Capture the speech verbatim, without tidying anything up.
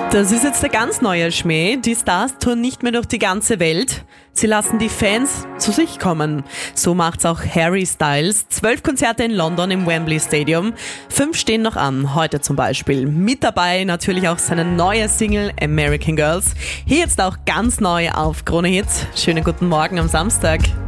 Das ist jetzt der ganz neue Schmäh. Die Stars touren nicht mehr durch die ganze Welt. Sie lassen die Fans zu sich kommen. So macht's auch Harry Styles. Zwölf Konzerte in London im Wembley Stadium. Fünf stehen noch an, heute zum Beispiel. Mit dabei natürlich auch seine neue Single American Girls. Hier jetzt auch ganz neu auf Krone Hits. Schönen guten Morgen am Samstag.